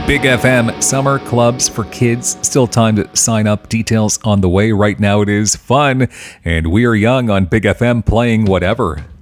Big FM Summer Clubs for Kids. Still time to sign up. Details on the way. Right now it is fun. And We Are Young on Big FM playing whatever.